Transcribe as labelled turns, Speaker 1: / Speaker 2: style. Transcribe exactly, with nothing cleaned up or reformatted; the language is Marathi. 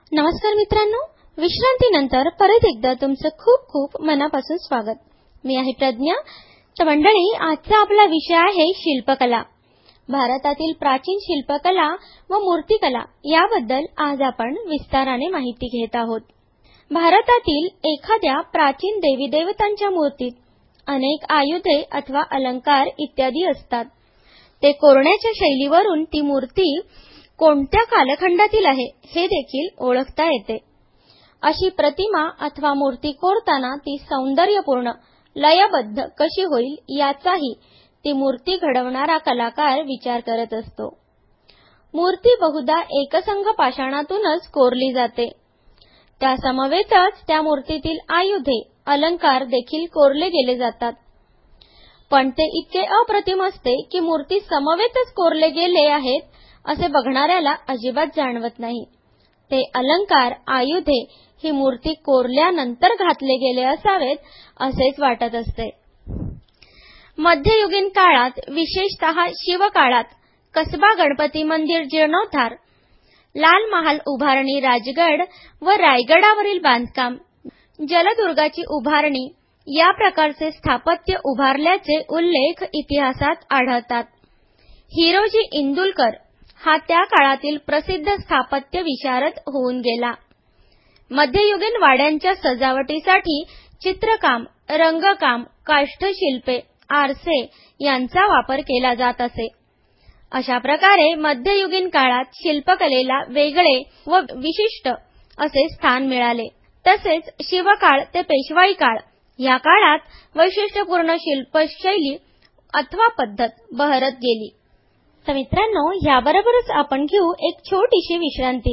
Speaker 1: नमस्कार मित्रांनो, विश्रांतीनंतर परत एकदा तुमचं खूप खूप मनापासून स्वागत. मी आहे प्रज्ञा. तर मंडळी, आजचा आपला विषय आहे शिल्पकला. भारतातील प्राचीन शिल्पकला व मूर्तिकला याबद्दल आज आपण विस्ताराने माहिती घेत आहोत. भारतातील एखाद्या प्राचीन देवी देवतांच्या मूर्तीत अनेक आयुधे अथवा अलंकार इत्यादी असतात. ते कोरण्याच्या शैलीवरून ती मूर्ती कोणत्या कालखंडातील आहे हे देखील ओळखता येते. अशी प्रतिमा अथवा मूर्ती कोरताना ती सौंदर्यपूर्ण, लयबद्ध कशी होईल याचाही ती मूर्ती घडवणारा कलाकार विचार करत असतो. मूर्ती बहुधा एकसंघ पाषाणातूनच कोरली जाते. त्या समवेतच त्या मूर्तीतील आयुधे, अलंकार देखील कोरले गेले जातात. पण ते इतके अप्रतिम असते की मूर्ती समवेतच कोरले गेले आहेत असे बघणाऱ्याला अजिबात जाणवत नाही. ते अलंकार, आयुधे ही मूर्ती कोरल्यानंतर घातले गेले असावेत असेच वाटत असते. मध्ययुगीन काळात, विशेषतः शिवकाळात कसबा गणपती मंदिर जीर्णोद्धार, लाल महाल उभारणी, राजगड व रायगडावरील बांधकाम, जलदुर्गाची उभारणी या प्रकारचे स्थापत्य उभारल्याचे उल्लेख इतिहासात आढळतात. हिरोजी इंदुलकर हा त्या काळातील प्रसिद्ध स्थापत्य विशारद होऊन गेला. मध्ययुगीन वाड्यांच्या सजावटीसाठी चित्रकाम, रंगकाम, काष्ठशिल्पे, आरसे यांचा वापर केला जात असे. अशा प्रकारे मध्ययुगीन काळात शिल्पकलेला वेगळे व विशिष्ट असे स्थान मिळाले. तसेच शिवकाळ ते पेशवाई काळ या काळात वैशिष्ट्यपूर्ण शिल्पशैली अथवा पद्धत बहरत गेली. तर मित्रांनो, याबरोबरच आपण घेऊ एक छोटीशी विश्रांती.